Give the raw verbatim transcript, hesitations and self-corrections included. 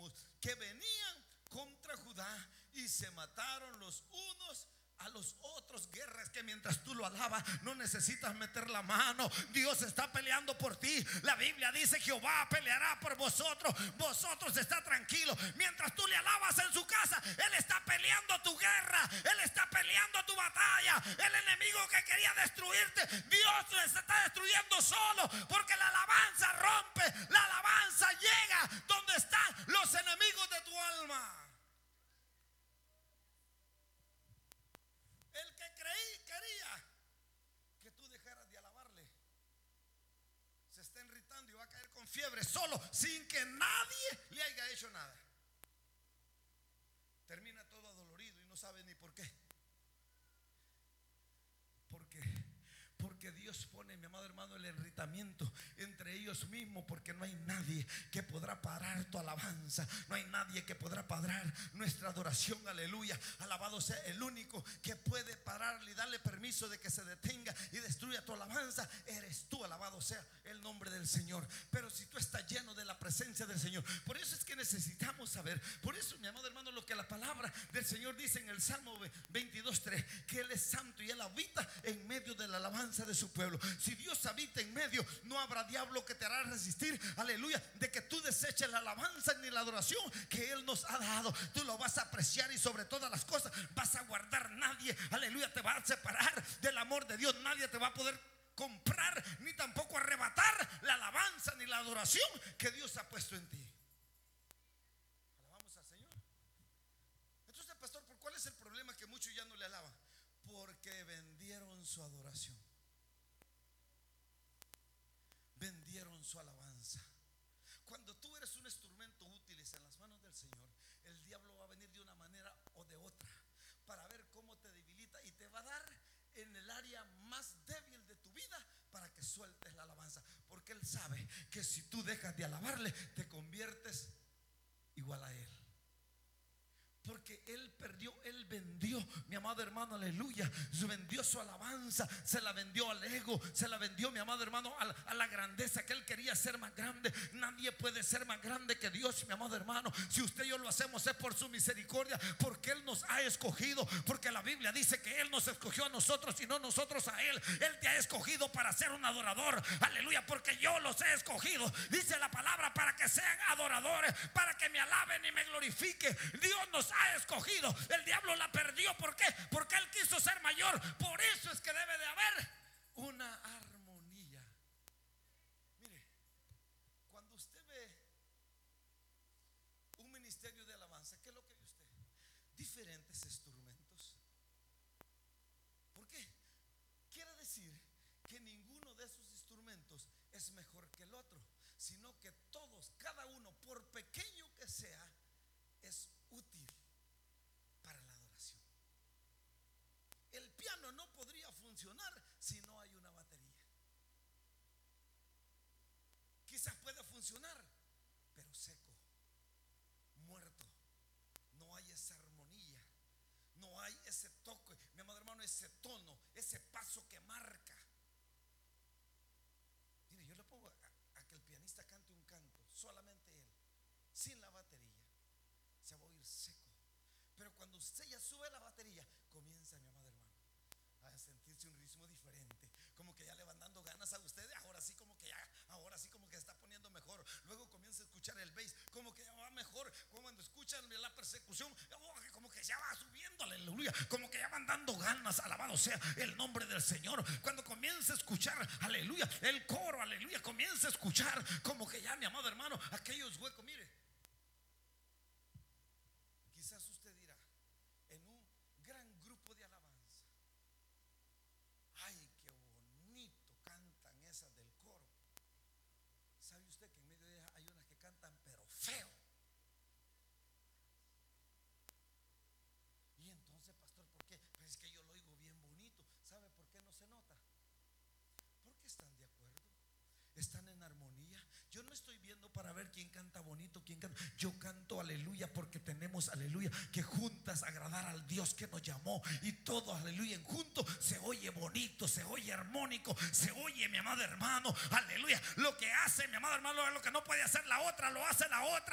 legítimos que venían contra Judá y se mataron los unos a los otros. Guerras que mientras tú lo alabas no necesitas meter la mano. Dios está peleando por ti. La Biblia dice: Jehová peleará por vosotros. Vosotros está tranquilo. Mientras tú le alabas en su casa, Él está peleando tu guerra. Él está peleando tu batalla. El enemigo que quería destruirte, Dios lo está destruyendo solo, porque la alabanza rompe. La alabanza llega donde están los enemigos de tu alma. El que creí quería que tú dejaras de alabarle se está irritando y va a caer con fiebre solo, sin que nadie le haya hecho nada. Termina todo adolorido y no sabe ni por qué. Porque Porque Dios pone, mi amado hermano, el irritamiento entre ellos mismos, porque no hay nadie que podrá parar tu alabanza. No hay nadie que podrá parar nuestra adoración. Aleluya. Alabado sea el único que puede pararle y darle permiso de que se detenga y destruya tu alabanza. Eres tú. Alabado sea el nombre del Señor. Pero si tú estás lleno de la presencia del Señor, por eso es que necesitamos saber. Por eso, mi amado hermano, lo que la palabra del Señor dice en el Salmo veintidós tres, que Él es santo y Él habita en medio de la alabanza de su pueblo. Si Dios habita en medio, no habrá diablo que te hará resistir, aleluya, de que tú deseches la alabanza ni la adoración que Él nos ha dado. Tú lo vas a apreciar y sobre todas las cosas vas a guardar. Nadie, aleluya, te va a separar del amor de Dios. Nadie te va a poder comprar ni tampoco arrebatar la alabanza ni la adoración que Dios ha puesto en ti. Alabamos al Señor. Entonces, pastor, ¿por cuál es el problema que muchos ya no le alaban? Porque vendieron su adoración, vendieron su alabanza. Cuando tú eres un instrumento útil en las manos del Señor, el diablo va a venir de una manera o de otra para ver cómo te debilita y te va a dar en el área más débil de tu vida para que sueltes la alabanza, porque Él sabe que si tú dejas de alabarle, te conviertes igual a Él. Porque Él perdió, Él vendió, mi amado hermano, aleluya, vendió su alabanza, se la vendió al ego, se la vendió, mi amado hermano, a la, a la grandeza que Él quería ser más grande. Nadie puede ser más grande que Dios, mi amado hermano. Si usted y yo lo hacemos es por su misericordia, porque Él nos ha escogido, porque la Biblia dice que Él nos escogió a nosotros y no nosotros a Él. Él te ha escogido para ser un adorador, aleluya, porque yo los he escogido, dice la palabra, para que sean adoradores, para que me alaben y me glorifiquen. Dios nos ha escogido. El diablo la perdió. ¿Por qué? Porque él quiso ser mayor. Por eso es que debe de haber una armonía. Mire, cuando usted ve un ministerio de alabanza, ¿qué es lo que ve usted? Diferentes instrumentos. ¿Por qué? Quiere decir que ninguno de esos instrumentos es mejor que el otro, sino que todos, cada uno, por pequeño que sea, es útil para la adoración. El piano no podría funcionar si no hay una batería. Quizás pueda funcionar, pero seco, muerto. No hay esa armonía, no hay ese toque, mi amado hermano, ese tono, ese paso que marca. Mire, yo le pongo a, a que el pianista cante un canto, solamente él, sin la batería, se va a oír seco. Pero cuando usted ya sube la batería, comienza, mi amado hermano, a sentirse un ritmo diferente, como que ya le van dando ganas a ustedes. Ahora sí como que ya, ahora sí como que se está poniendo mejor. Luego comienza a escuchar el bass, como que ya va mejor. Como cuando escuchan la persecución, como que ya va subiendo, aleluya, como que ya van dando ganas. Alabado sea el nombre del Señor. Cuando comienza a escuchar, aleluya, el coro, aleluya, comienza a escuchar, como que ya, mi amado hermano, aquellos huecos. Mire, quizás usted dirá, en un gran grupo de alabanza, ay, qué bonito cantan esas del coro. ¿Sabe usted que en medio de ellas hay unas que cantan pero feo? Y entonces, pastor, ¿por qué? Pues es que yo lo oigo bien bonito. ¿Sabe por qué no se nota? Porque están de acuerdo, están en armonía. Yo no estoy viendo para ver quién canta bonito, quién canta. Yo canto aleluya porque tenemos, aleluya, que juntas agradar al Dios que nos llamó. Y todo, aleluya, en junto se oye bonito, se oye armónico, se oye, mi amado hermano, aleluya. Lo que hace, mi amado hermano, lo que no puede hacer la otra, lo hace la otra.